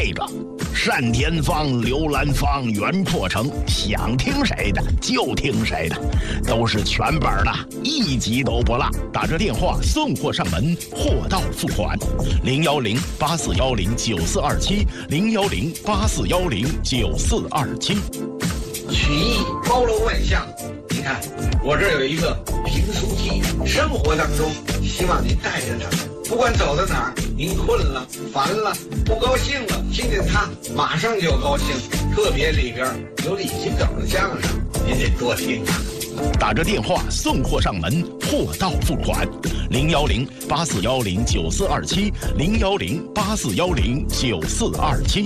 这个。单田芳、刘兰芳、袁阔成，想听谁的就听谁的，都是全本的，一集都不落。打着电话送货上门，货到付款。010-8410-9427，010-8410-9427。 曲艺包罗万象，你看我这有一个评书机，生活当中希望您带着它，不管走到哪儿，您困了、烦了、不高兴了，听见它马上就高兴。特别里边有李金斗的相声，您得多听啊。 打着电话送货上门，货到付款。010-8410-9427，010-8410-9427。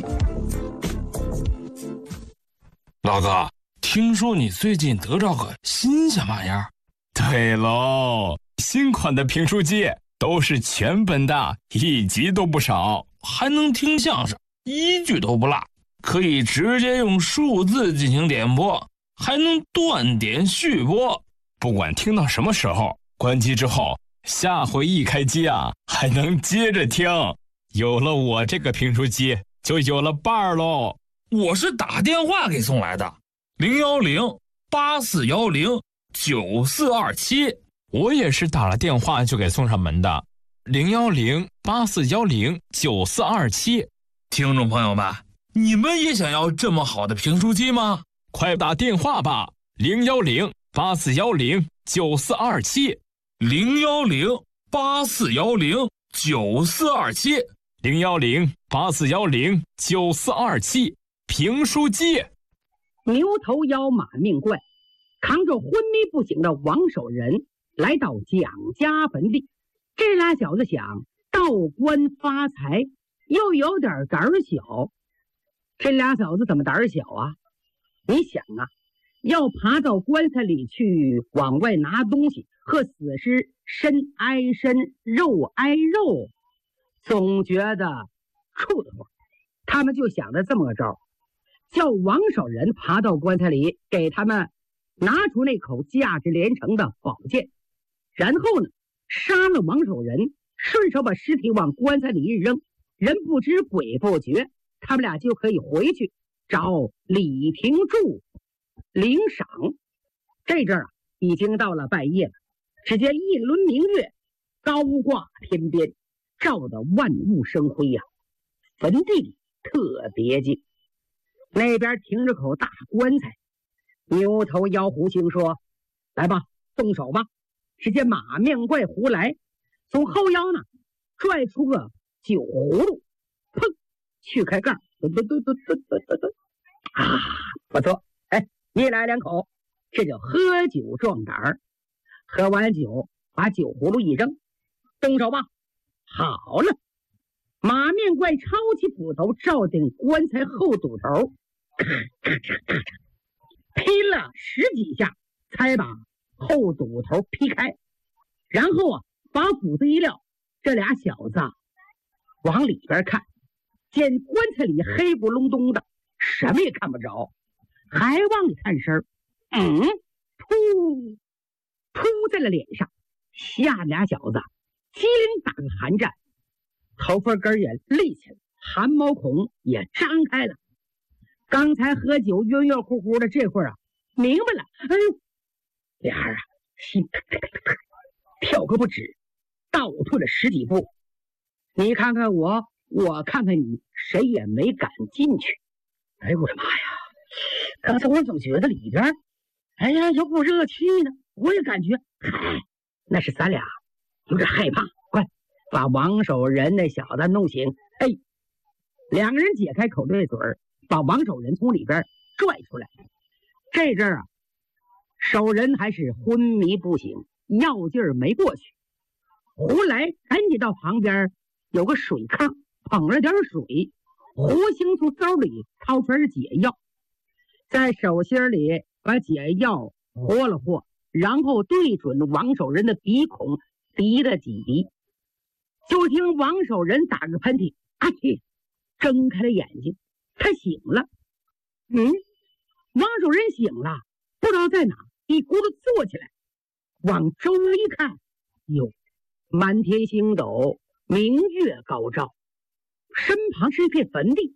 老哥，听说你最近得着个新鲜玩意儿？ 对喽，新款的评书机都是全本的，一集都不少， 还能听相声，一句都不落，可以直接用数字进行点播，还能断点续播。 不管听到什么时候，关机之后，下回一开机啊，还能接着听。有了我这个评书机，就有了伴儿喽。 我是打电话给送来的，010-8410-9427。 我也是打了电话就给送上门的，010-8410-9427。 听众朋友们，你们也想要这么好的评书机吗？ 快打电话吧，010-8410-9427。 010-8410-9427。 010-8410-9427。评书机。 牛头妖马命怪扛着昏迷不醒的王守仁来到蒋家坟地。这俩小子想道官发财，又有点胆小。这俩小子怎么胆小啊？你想啊，要爬到棺材里去往外拿东西，和死尸身挨身肉挨肉，总觉得怵得慌。他们就想着这么个招，叫王守仁爬到棺材里，给他们拿出那口价值连城的宝剑，然后呢，杀了王守仁，顺手把尸体往棺材里一扔，人不知鬼不觉，他们俩就可以回去找李廷柱领赏。这阵啊，已经到了半夜了，只见一轮明月高挂天边，照得万物生辉呀。坟地里特别静，那边停着口大棺材。牛头妖狐星说：“来吧，动手吧。”只见马面怪胡来，从后腰呢拽出个酒葫芦，砰，去开盖，嘟嘟嘟嘟嘟嘟嘟嘟，啊，不错，哎，一来两口，这叫喝酒壮胆儿。喝完酒，把酒葫芦一扔，动手吧。好了，马面怪抄起斧头，照定棺材后堵头，咔嚓咔嚓，劈了10几下，才把后堵头劈开。然后啊，把斧子一撂，这俩小子往里边看，见棺材里黑不隆咚的，什么也看不着，还往里探身，噗在了脸上，吓俩小子机灵打个寒战，头发根也立起来，汗毛孔也张开了。刚才喝酒晕晕乎乎的，这会儿啊明白了，哎呦，俩人啊心跳个不止，倒退了10几步。你看看我，我看看你，谁也没敢进去。哎呦我的妈呀，刚才我总觉得里边哎呀有股热气呢，我也感觉嗨，那是咱俩有点害怕。快把王守仁那小子弄醒。哎，两个人解开口对嘴，把王守仁从里边拽出来。这阵儿啊，守仁还是昏迷不醒，药劲儿没过去。胡来赶紧到旁边有个水炕，捧了点水，胡星从兜里掏出来解药，在手心里把解药和了和，然后对准王守仁的鼻孔滴了几滴。就听王守仁打个喷嚏，啊嚏，睁开了眼睛，他醒了。王守仁醒了，不知道在哪，一咕噜坐起来，往周围一看，哟，满天星斗，明月高照，身旁是一片坟地，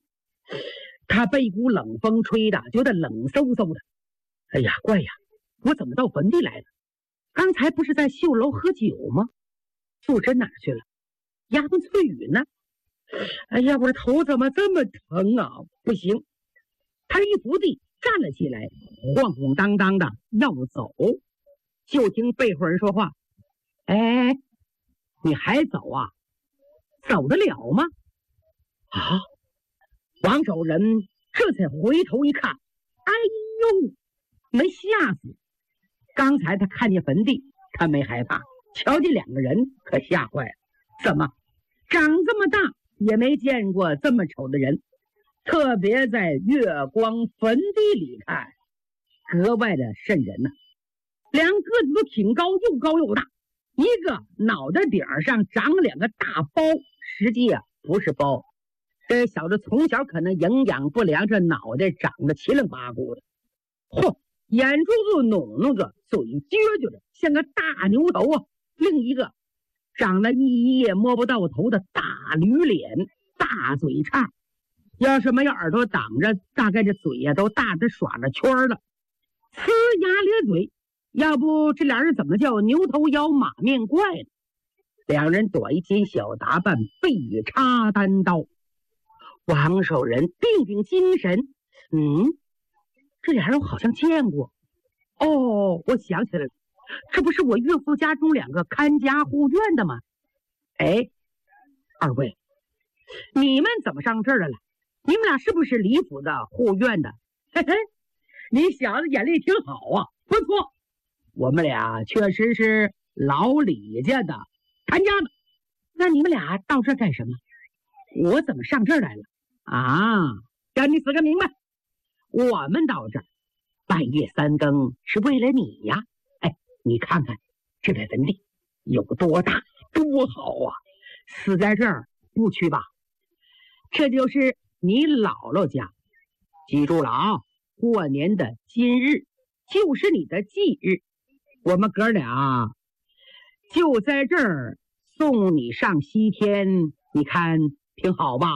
他被一股冷风吹的，觉得冷飕飕的。哎呀，怪呀，我怎么到坟地来了？刚才不是在绣楼喝酒吗？素贞哪去了？丫鬟翠雨呢？哎呀，我的头怎么这么疼啊！不行，他一伏地站了起来，晃晃荡荡的要走。就听背后人说话：“哎，你还走啊？走得了吗？”啊！王守仁这才回头一看，哎呦，没吓死！刚才他看见坟地，他没害怕，瞧见两个人可吓坏了。怎么长这么大也没见过这么丑的人，特别在月光坟地里看，格外的瘆人呢。两个子都挺高，又高又大，一个脑袋顶上长了两个大包，实际啊不是包，这小子从小可能营养不良，这脑袋长得七棱八骨的。嚯，眼珠子弄弄着，嘴撅撅着，像个大牛头啊。另一个长了一叶摸不到头的大驴脸，大嘴叉，要是没有耳朵挡着，大概这嘴呀都大得耍着圈了，呲牙咧嘴。要不这俩人怎么叫牛头腰马面怪呢？两人短肩小打扮，背插单刀。王守仁定定精神，这俩人我好像见过。哦，我想起来了，这不是我岳父家中两个看家护院的吗？哎，二位，你们怎么上这儿来了？你们俩是不是李府的护院的？嘿嘿，你小子眼力挺好啊，不错。我们俩确实是老李家的看家的。那你们俩到这干什么？我怎么上这儿来了？啊，让你死个明白。我们到这儿半夜三更是为了你呀。哎，你看看这片坟地有多大多好啊，死在这儿不去吧？这就是你姥姥家，记住了啊，过年的今日就是你的忌日，我们哥俩就在这儿送你上西天，你看挺好吧？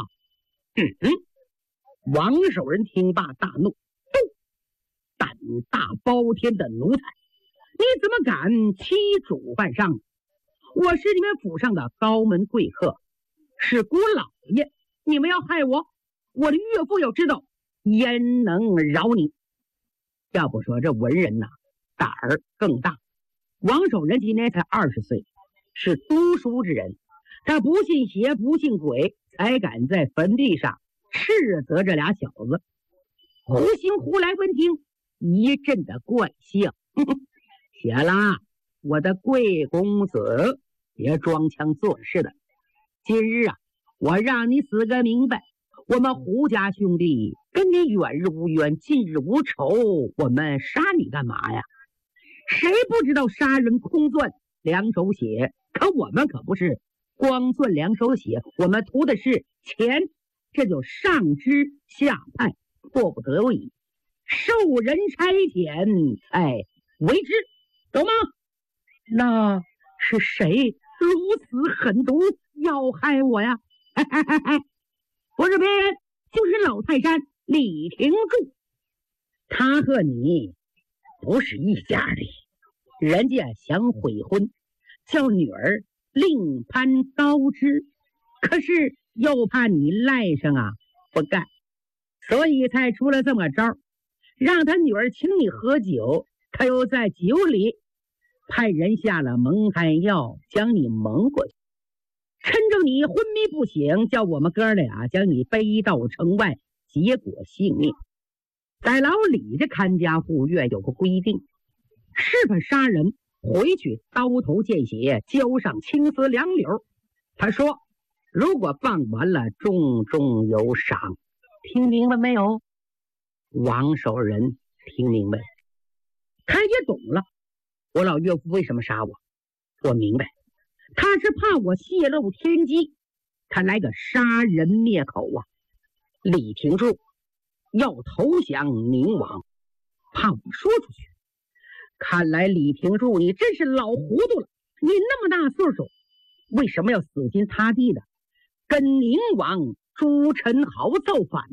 王守仁听罢大怒，胆大包天的奴才，你怎么敢欺主犯上？我是你们府上的高门贵客，是姑老爷，你们要害我，我的岳父要知道，焉能饶你？要不说这文人呐，胆儿更大。王守仁今年才20岁，是读书之人，他不信邪不信鬼，才敢在坟地上斥责这俩小子。胡兴胡来闻听，一阵的怪笑。行了，我的贵公子，别装腔作势的。今日啊，我让你死个明白。我们胡家兄弟跟你远日无冤，近日无仇，我们杀你干嘛呀？谁不知道杀人空攥两手血？可我们可不是光攥两手血，我们图的是钱，这就上知下派，迫不得已受人差遣，哎，为之，懂吗？那是谁如此狠毒要害我呀？不是别人，就是老泰山李廷柱，他和你不是一家的，人家想悔婚，叫女儿另攀高枝，可是又怕你赖上啊，不干，所以才出了这么招，让他女儿请你喝酒，他又在酒里派人下了蒙汗药，将你蒙过去，趁着你昏迷不醒，叫我们哥俩将你背到城外，结果性命。在老李的看家护院有个规定，是否杀人回去刀头见血，浇上青丝两绺。他说如果放完了，重重有赏。听明白没有？王守仁听明白，他也懂了我老岳父为什么杀我。我明白，他是怕我泄露天机，他来个杀人灭口啊。李廷柱要投降宁王，怕我说出去。看来李廷柱你真是老糊涂了，你那么大岁数，为什么要死心塌地的跟宁王朱宸濠造反